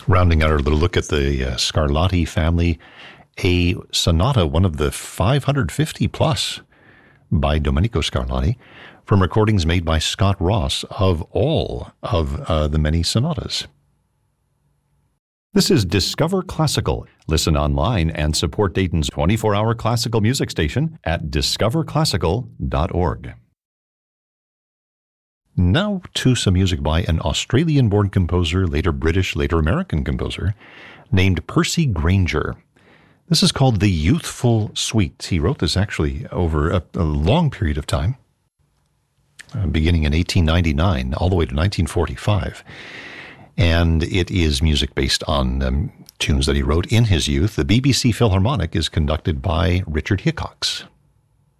Rounding out our little look at the Scarlatti family, a sonata, one of the 550 plus by Domenico Scarlatti, from recordings made by Scott Ross of all of the many sonatas. This is Discover Classical. Listen online and support Dayton's 24-hour classical music station at discoverclassical.org. Now to some music by an Australian-born composer, later British, later American composer, named Percy Grainger. This is called The Youthful Suite. He wrote this actually over a long period of time, beginning in 1899 all the way to 1945. And it is music based on tunes that he wrote in his youth. The BBC Philharmonic is conducted by Richard Hickox.